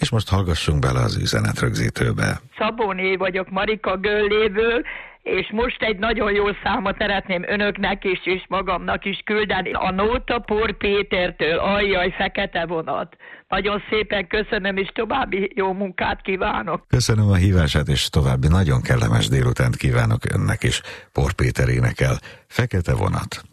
És most hallgassunk bele az üzenetrögzítőbe. Szabóné vagyok Marika Gölléből, és most egy nagyon jó számot szeretném önöknek is, és magamnak is küldeni. A Nóta Por Pétertől, ajjaj, fekete vonat. Nagyon szépen köszönöm, és további jó munkát kívánok. Köszönöm a hívását, és további nagyon kellemes délutánt kívánok önnek is. Por Péter énekel, Fekete vonat.